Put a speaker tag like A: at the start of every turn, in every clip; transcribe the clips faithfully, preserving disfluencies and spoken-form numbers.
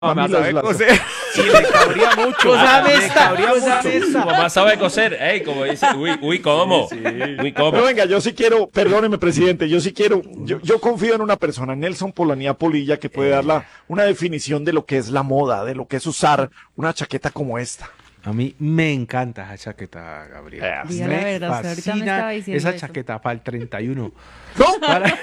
A: Mamá
B: Mami, las-
A: sabe
B: las-
A: coser. Sí, le cabría mucho.
C: Cosa
A: Le
C: mesta,
A: cabría
C: cosa
A: mucho.
C: mesta.
D: Su mamá sabe coser, ey, como dice, uy, uy, ¿cómo?
A: Sí, sí.
D: Uy, ¿cómo?
B: Pero venga, yo sí quiero, perdóneme, presidente, yo sí quiero, yo, yo confío en una persona, Nelson Polanía Polilla, que puede dar la- una definición de lo que es la moda, de lo que es usar una chaqueta como esta.
C: A mí me encanta esa chaqueta, Gabriel.
B: Eh,
E: Diga
C: me
E: la verdad, usted ahorita me
C: fascina
E: estaba diciendo
C: esa
E: eso.
C: chaqueta para el treinta y uno.
B: ¿No?
C: Para-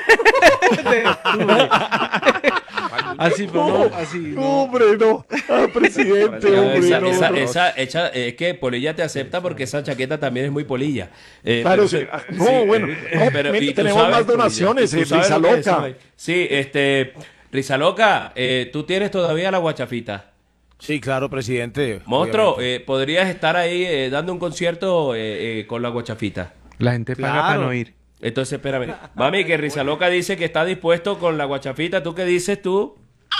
C: así, pero no, así.
B: No,
C: No.
B: hombre, no. Ah, presidente,
D: No,
B: hombre,
D: esa,
B: no,
D: esa,
B: no.
D: esa, echa- es que Polilla te acepta porque esa chaqueta también es muy polilla. Eh,
B: Claro,
D: pero-
B: sí. Ah, no, bueno. No,
D: pero-
B: mire,
D: y tú
B: tenemos
D: sabes,
B: más
D: Polilla,
B: donaciones,
D: y tú
B: eh,
D: sabes
B: Risa
D: lo que
B: Loca.
D: decimos ahí. Sí, este, Risa Loca, eh, tú tienes todavía la guachafita.
A: Sí, claro, presidente.
D: Monstruo,
A: obviamente.
D: eh, podrías estar ahí eh, dando un concierto eh, eh, con la guachafita.
C: La gente paga
A: Claro.
C: para no ir.
D: Entonces, espérame. Mami, que Risa Loca dice que está dispuesto con la guachafita. ¿Tú qué dices tú?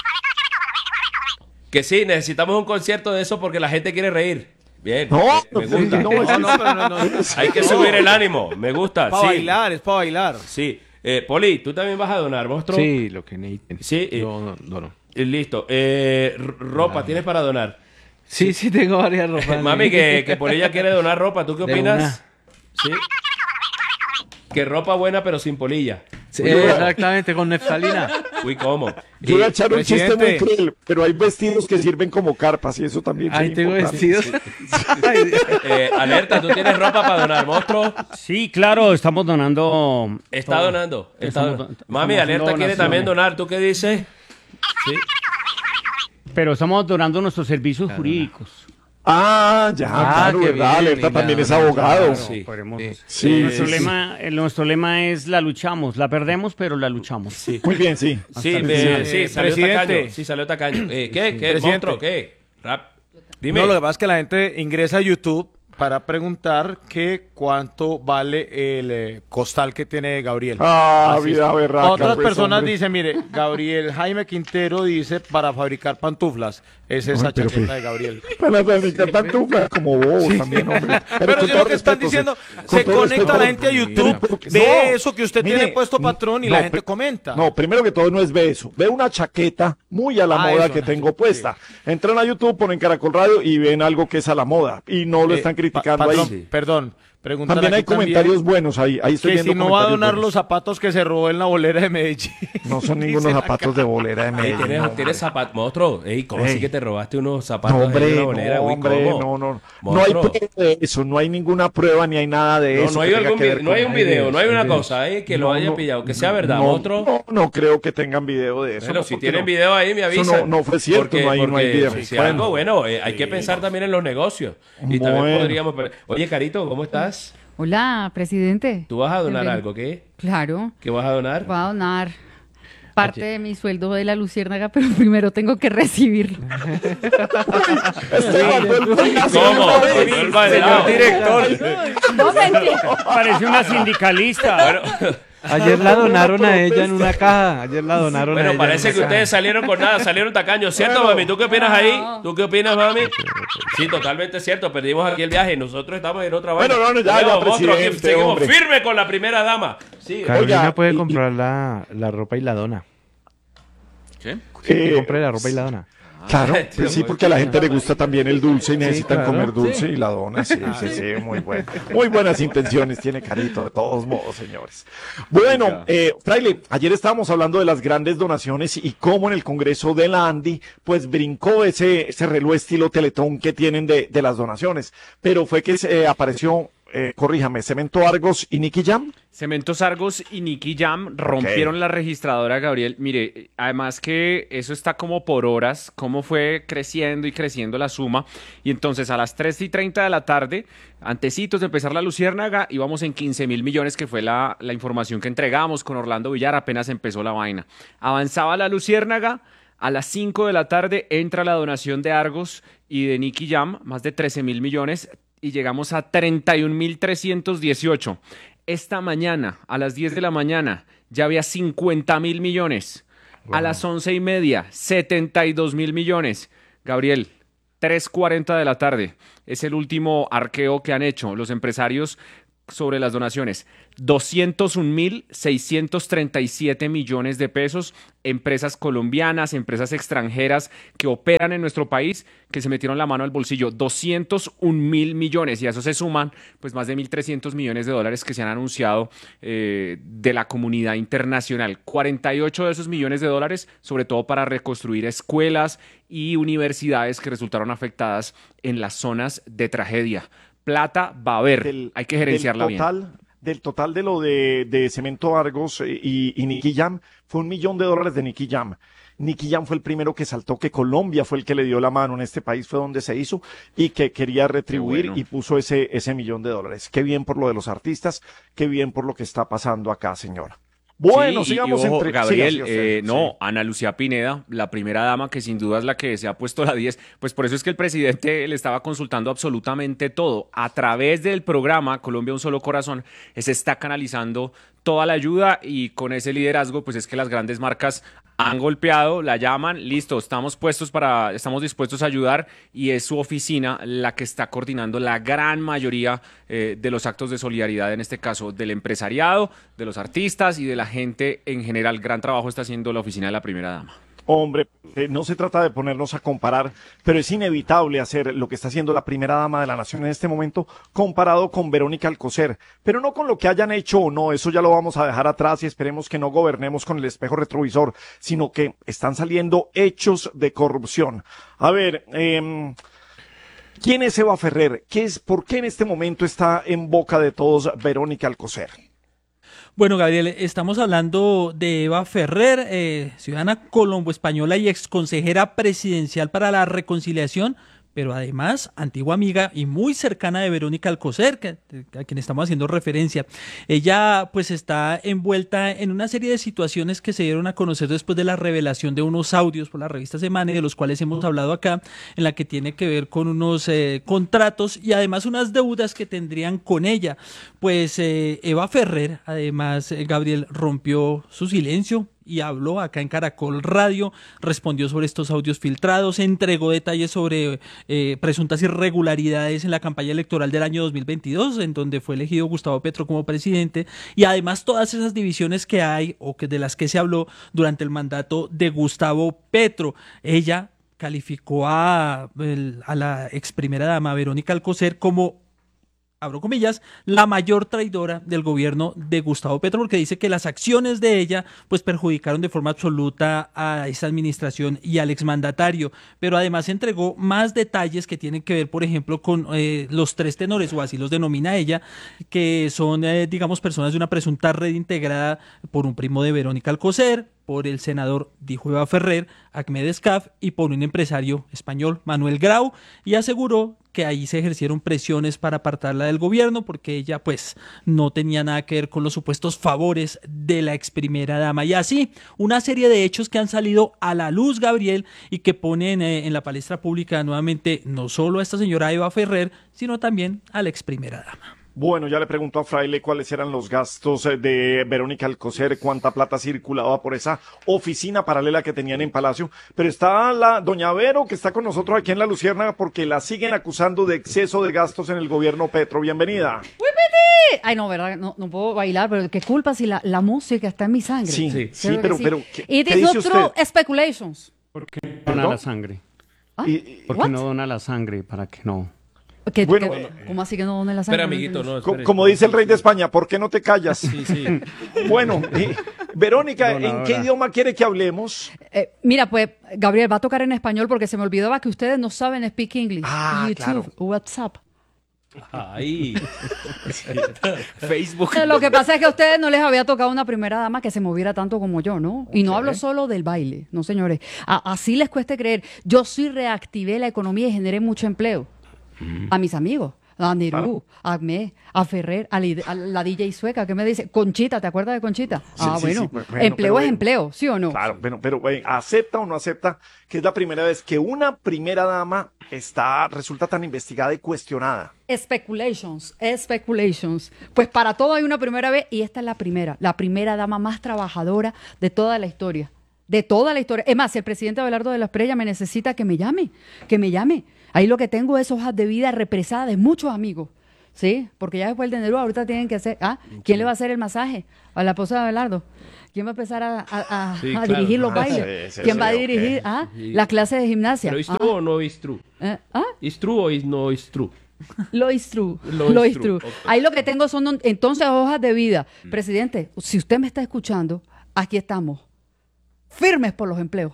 D: Que sí, necesitamos un concierto de eso porque la gente quiere reír. Bien,
B: No,
D: eh, me
B: no,
D: gusta.
B: no, es
A: No, no, pero no, no.
D: Hay que subir el ánimo, me gusta.
A: Para
D: sí.
A: bailar, es para bailar.
D: Sí. Eh, Poli, ¿tú también vas a donar, monstruo?
C: Sí, lo que necesiten.
D: Sí, eh,
C: Yo no, no, no.
D: Eh, Listo. Eh, r- ropa, ¿tienes para donar?
C: Sí, sí, tengo varias ropas.
D: Mami, que, que Polilla quiere donar ropa. ¿Tú qué
C: De
D: opinas? Sí. Que ropa buena pero sin polilla.
C: Sí, exactamente, con neftalina.
D: Uy, ¿cómo?
B: Yo voy a
D: Y-
B: echar un chiste muy
A: presidente.
B: cruel, pero hay vestidos que sirven como carpas y eso también es
C: Ahí tengo
B: importante.
C: vestidos. Ay,
D: eh, alerta, ¿tú tienes ropa para donar, monstruo?
F: Sí, claro, estamos donando.
D: Está
F: todo.
D: donando. Está
F: Estamos
D: don-
F: do- estamos
D: Mami,
F: haciendo
D: alerta quiere
F: donaciones.
D: también donar. ¿Tú qué dices? Sí.
F: Pero estamos donando nuestros servicios jurídicos.
B: Ah, ya,
C: Ah,
B: claro,
C: qué
B: ¿verdad?
C: bien,
B: Alerta
C: ya,
B: también es
C: ya,
B: abogado.
C: claro.
D: Sí.
F: Podremos-
C: Sí.
B: Sí,
F: nuestro,
B: sí, sí.
F: lema, el- nuestro lema es la luchamos, la perdemos, pero la luchamos.
D: Sí.
B: Muy bien, sí.
D: Sí,
B: Hasta-
D: eh,
A: Eh,
D: sí, salió
A: presidente.
D: tacaño. Sí, salió tacaño. Eh, ¿Qué? ¿Qué?
A: Presidente.
D: ¿Monstruo? ¿Qué? Rap. Dime.
A: No, lo que pasa es que la gente ingresa a YouTube para preguntar que cuánto vale el eh, costal que tiene Gabriel.
B: Ah,
A: Así es.
B: vida berraca,
A: Otras
B: pues,
A: personas
B: hombre.
A: dicen, mire, Gabriel Jaime Quintero dice para fabricar pantuflas. Es esa
B: Ay, pero
A: chaqueta
B: pues-
A: de Gabriel.
B: Para fabricar pantuflas como vos también, hombre.
A: Pero
B: con
A: si
B: todo
A: lo que están
B: respeto,
A: diciendo,
B: con
A: se
B: todo
A: conecta
B: respeto,
A: la gente a YouTube,
B: pero-
A: ve
B: no,
A: eso que usted
B: mire,
A: tiene puesto, patrón, y
B: no,
A: la gente
B: pri-
A: comenta.
B: No, primero que todo no es ve eso. Ve una chaqueta muy a la
A: Ah,
B: moda
A: eso,
B: que
A: una
B: tengo
A: chaqueta,
B: puesta. Entran a YouTube, ponen Caracol Radio y ven algo que es a la moda. Y no lo
A: Eh,
B: están
A: pa-
B: criticando
A: patrón,
B: ahí.
A: Perdón, preguntar
B: También hay
A: aquí también
B: comentarios buenos ahí. Ahí estoy
A: que
B: viendo
A: si no va a
B: comentarios
A: donar
B: buenos.
A: los zapatos que se robó en la bolera de Medellín.
B: No son
A: Dice
B: ningunos
A: la
B: zapatos de bolera de
D: Ey,
B: Medellín.
D: ¿tienes,
B: hombre.
D: tienes zapatos? Monstruo. Ey, ¿cómo
B: Ey.
D: así que te robaste unos
B: No,
D: zapatos
B: hombre,
D: de una
B: no,
D: bolera? Uy,
B: hombre,
D: ¿cómo?
B: no, no. No hay
D: Monstruo.
B: prueba de eso, no hay ninguna prueba ni hay nada de
D: No,
B: eso.
D: no hay,
B: que tenga
D: algún
B: que ver
D: vi- no
B: con-
D: hay un
B: Ay,
D: video,
B: Dios,
D: no hay
B: ay,
D: una
B: Dios.
D: cosa eh, que
B: No,
D: lo hayan
B: no,
D: pillado, que sea verdad,
B: no,
D: monstruo.
B: No, no creo que tengan video de eso.
D: Bueno,
B: ¿no?
D: si
B: Porque
D: tienen
B: no.
D: video ahí, me
B: Eso
D: avisan.
B: no- no fue cierto, no hay- no hay video.
D: Si
B: Bueno.
D: algo, bueno, eh, hay que pensar también en los negocios. Y también
B: Bueno.
D: podríamos... Oye, Carito, ¿cómo estás?
E: Hola, presidente.
D: ¿Tú vas a donar
E: Bien.
D: algo, qué?
E: Claro,
D: ¿Qué vas a donar?
E: voy a donar parte de mi sueldo de la luciérnaga, pero primero tengo que recibirlo.
B: Esteban, no el payaso,
D: ¿Cómo?
B: no el
D: Volvió el bailado.
E: No mentira.
F: Parece una sindicalista.
D: Bueno,
C: Ayer la donaron a ella en una caja. Ayer la donaron a
D: bueno,
C: ella.
D: parece
C: en
D: que
C: una
D: ustedes
C: caja.
D: salieron con nada, salieron tacaños, ¿cierto, mami? ¿Tú qué opinas ahí? ¿Tú qué opinas, mami? Sí, totalmente cierto, perdimos aquí el viaje, nosotros estamos en otra vaina.
B: Bueno, no, no, ya,
D: Bueno,
B: ya,
D: monstruo, aquí
B: presidente,
D: seguimos
B: hombre.
D: firme con la primera dama. Sí,
C: Carolina
B: Oiga,
C: puede
B: y-
C: comprar la, la ropa y la dona.
D: ¿qué?
C: Que
B: Eh,
C: compre la ropa y la dona.
B: Claro, pues sí, porque a la gente le gusta también el dulce y necesitan
C: claro.
B: comer dulce y la dona, sí, sí, sí, muy bueno. Muy buenas intenciones tiene Carito, de todos modos, señores. Bueno, eh, Fraile, ayer estábamos hablando de las grandes donaciones y cómo en el Congreso de la Andi, pues brincó ese, ese reloj estilo Teletón que tienen de, de las donaciones, pero fue que se, eh, apareció, eh, corríjame, Cemento Argos y Nicky Jam.
G: Cementos Argos y Nicky Jam rompieron la registradora, Gabriel. Mire, además que eso está como por horas, cómo fue creciendo y creciendo la suma. Y entonces a las tres y treinta de la tarde, antecitos de empezar la Luciérnaga, íbamos en quince mil millones, que fue la, la información que entregamos con Orlando Villar, apenas empezó la vaina. Avanzaba la Luciérnaga, a las cinco de la tarde entra la donación de Argos y de Nicky Jam, más de trece mil millones, y llegamos a treinta y un mil trescientos dieciocho. Esta mañana, a las diez de la mañana, ya había cincuenta mil millones. A las once y media, setenta y dos mil millones. Gabriel, tres cuarenta de la tarde. Es el último arqueo que han hecho los empresarios sobre las donaciones, doscientos un mil seiscientos treinta y siete millones de pesos, empresas colombianas, empresas extranjeras que operan en nuestro país, que se metieron la mano al bolsillo, doscientos un mil millones, y a eso se suman pues más de mil trescientos millones de dólares que se han anunciado eh, de la comunidad internacional, cuarenta y ocho de esos millones de dólares, sobre todo para reconstruir escuelas y universidades que resultaron afectadas en las zonas de tragedia. Plata va a haber,
B: Del-
G: hay que gerenciarla
B: del total,
G: bien.
B: Del total de lo de, de Cemento Argos eh, y, y Nicky Jam, fue un millón de dólares de Nicky Jam. Nicky Jam fue el primero que saltó, que Colombia fue el que le dio la mano en este país, fue donde se hizo, y que quería retribuir
G: Qué bueno.
B: y puso ese, ese millón de dólares. Qué bien por lo de los artistas, qué bien por lo que está pasando acá, señora. Bueno,
G: Sí, y-
B: sigamos
G: y ojo,
B: entre...
G: Gabriel,
B: siga, siga usted,
G: eh, no,
B: sí.
G: Ana Lucía Pineda, la primera dama, que sin duda es la que se ha puesto la diez, pues por eso es que el presidente le estaba consultando absolutamente todo. A través del programa Colombia Un Solo Corazón, eh, se está canalizando toda la ayuda, y con ese liderazgo, pues es que las grandes marcas han golpeado, la llaman, listo, estamos puestos para, estamos dispuestos a ayudar, y es su oficina la que está coordinando la gran mayoría eh, de los actos de solidaridad, en este caso del empresariado, de los artistas y de la gente en general. Gran trabajo está haciendo la oficina de la primera dama.
B: Hombre, eh, no se trata de ponernos a comparar, pero es inevitable hacer lo que está haciendo la primera dama de la nación en este momento comparado con Verónica Alcocer, pero no con lo que hayan hecho o no, eso ya lo vamos a dejar atrás y esperemos que no gobernemos con el espejo retrovisor, sino que están saliendo hechos de corrupción. A ver, eh, ¿quién es Eva Ferrer? ¿Qué es, ¿Por qué en este momento está en boca de todos Verónica Alcocer?
H: Bueno, Gabriel, estamos hablando de Eva Ferrer, eh, ciudadana colombo-española y exconsejera presidencial para la reconciliación, pero además antigua amiga y muy cercana de Verónica Alcocer, que, a quien estamos haciendo referencia. Ella pues está envuelta en una serie de situaciones que se dieron a conocer después de la revelación de unos audios por la revista Semana, de los cuales hemos hablado acá, en la que tiene que ver con unos eh, contratos y además unas deudas que tendrían con ella. Pues eh, Eva Ferrer, además, eh, Gabriel, rompió su silencio y habló acá en Caracol Radio, respondió sobre estos audios filtrados, entregó detalles sobre eh, presuntas irregularidades en la campaña electoral del año dos mil veintidós, en donde fue elegido Gustavo Petro como presidente, y además todas esas divisiones que hay o que de las que se habló durante el mandato de Gustavo Petro. Ella calificó a, el, a la ex primera dama Verónica Alcocer como, abro comillas, la mayor traidora del gobierno de Gustavo Petro, porque dice que las acciones de ella pues perjudicaron de forma absoluta a esa administración y al exmandatario, pero además entregó más detalles que tienen que ver, por ejemplo, con eh, los tres tenores, o así los denomina ella, que son, eh, digamos, personas de una presunta red integrada por un primo de Verónica Alcocer, por el senador, dijo Eva Ferrer, Ahmed Escaf, y por un empresario español, Manuel Grau, y aseguró que ahí se ejercieron presiones para apartarla del gobierno porque ella pues no tenía nada que ver con los supuestos favores de la ex primera dama. Y así, una serie de hechos que han salido a la luz, Gabriel, y que ponen eh, en la palestra pública nuevamente no solo a esta señora Eva Ferrer, sino también a la ex primera dama.
B: Bueno, ya le preguntó a Fraile cuáles eran los gastos eh, de Verónica Alcocer, cuánta plata circulaba por esa oficina paralela que tenían en Palacio. Pero está la doña Vero, que está con nosotros aquí en La Luciérnaga, porque la siguen acusando de exceso de gastos en el gobierno Petro. Bienvenida.
E: Ay, no, ¿verdad? No, no puedo bailar, pero qué culpa si la, la música está en mi sangre.
B: Sí, sí,
E: Creo que
B: pero,
E: sí.
B: pero ¿qué,
E: It
B: qué
E: is
B: dice
E: not true
B: usted?
E: speculations.
F: ¿Por qué no
B: ¿Perdón?
F: dona la sangre?
E: ¿Ah?
B: Y- y-
F: ¿Por
E: What?
F: qué no dona la sangre? ¿Para que no?
E: ¿Qué-
B: Bueno,
E: qué- ¿Cómo así que no dónde la sangre?
D: Espera,
E: No
D: amiguito,
E: entendí.
D: no.
B: co-
D: espere.
B: como dice el rey de España, ¿por qué no te callas?
D: Sí, sí.
B: Bueno, eh, Verónica, ¿en
F: Donadora.
B: qué idioma quiere que hablemos?
E: Eh, mira, pues, Gabriel, va a tocar en español porque se me olvidaba que ustedes no saben speak English.
B: Ah,
E: YouTube,
B: claro.
E: WhatsApp.
D: Ahí.
G: Facebook.
E: Eh, Lo que pasa es que a ustedes no les había tocado una primera dama que se moviera tanto como yo, ¿no? Y no hablo solo del baile, no, señores. A- así les cueste creer. Yo sí reactivé la economía y generé mucho empleo. A mis amigos. A Nerú, a Ahmed, a Ferrer, a, li- a la D J sueca, ¿qué me dice? Conchita, ¿te acuerdas de Conchita?
B: Sí,
E: ah,
B: sí,
E: bueno.
B: sí, bueno,
E: empleo
B: pero,
E: es
B: eh,
E: empleo, ¿sí o no?
B: Claro, pero, pero eh, ¿acepta o no acepta que es la primera vez que una primera dama está, resulta tan investigada y cuestionada?
E: Speculations, speculations. Pues para todo hay una primera vez y esta es la primera, la primera dama más trabajadora de toda la historia. De toda la historia. Es más, si el presidente Abelardo de la Espriella me necesita que me llame, que me llame. Ahí lo que tengo es hojas de vida represadas de muchos amigos. Sí, porque ya después de Nerú ahorita tienen que hacer... ¿Ah? ¿Quién le va a hacer el masaje? A la esposa de Abelardo. ¿Quién va a empezar a, a- a-
D: Sí,
E: a
D: claro.
E: dirigir los
B: Ah,
E: bailes?
B: sí, sí,
E: ¿Quién
B: sí,
E: va a
B: ok.
E: dirigir ah,
D: Sí.
E: la clase de gimnasia?
D: ¿Pero is
E: Ah,
D: true o no is true?
E: eh, ¿ah?
D: ¿Is true o is no is true?
E: Lo is true.
D: Lo
E: Lo
D: is
E: is
D: true,
E: true.
D: ok.
E: Ahí lo que tengo son un- entonces hojas de vida. Presidente, si usted me está escuchando, aquí estamos. Firmes por los empleos.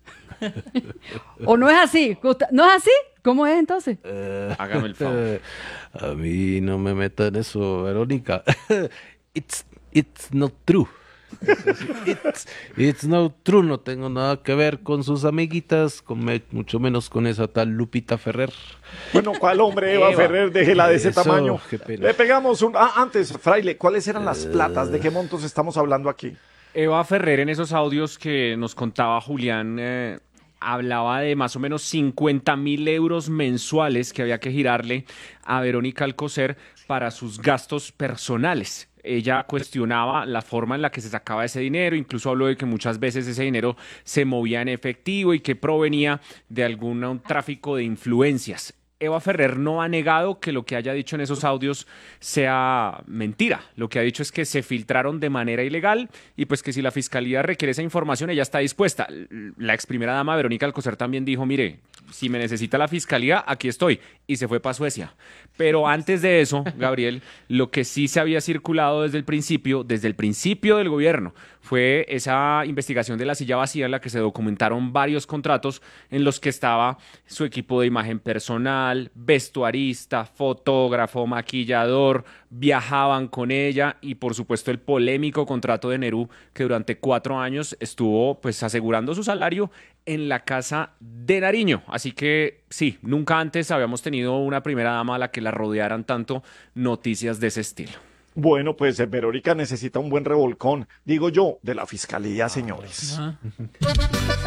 E: ¿O no es así? ¿No es así? ¿Cómo es entonces?
G: Hágame el favor.
I: A mí no me meta en eso, Verónica. It's, it's not true. It's, it's not true. No tengo nada que ver con sus amiguitas, con me- mucho menos con esa tal Lupita Ferrer.
B: Bueno, ¿cuál hombre, Eva,
G: Eva.
B: Ferrer? Déjela de ese
I: Eso,
B: tamaño.
I: qué pena.
B: Le pegamos un... Ah, antes, Fraile, ¿cuáles eran las platas? ¿De qué montos estamos hablando aquí?
G: Eva Ferrer, en esos audios que nos contaba Julián, eh, hablaba de más o menos cincuenta mil euros mensuales que había que girarle a Verónica Alcocer para sus gastos personales. Ella cuestionaba la forma en la que se sacaba ese dinero, incluso habló de que muchas veces ese dinero se movía en efectivo y que provenía de algún un tráfico de influencias. Eva Ferrer no ha negado que lo que haya dicho en esos audios sea mentira. Lo que ha dicho es que se filtraron de manera ilegal y pues que si la fiscalía requiere esa información, ella está dispuesta. La ex primera dama Verónica Alcocer también dijo, mire, si me necesita la fiscalía, aquí estoy. Y se fue para Suecia. Pero antes de eso, Gabriel, lo que sí se había circulado desde el principio, desde el principio del gobierno, fue esa investigación de la silla vacía en la que se documentaron varios contratos en los que estaba su equipo de imagen personal, vestuarista, fotógrafo, maquillador, viajaban con ella y por supuesto el polémico contrato de Nerú que durante cuatro años estuvo pues asegurando su salario en la casa de Nariño. Así que sí, nunca antes habíamos tenido una primera dama a la que la rodearan tanto noticias de ese estilo.
B: Bueno, pues eh, Verónica necesita un buen revolcón, digo yo, de la fiscalía, señores.
H: Ah.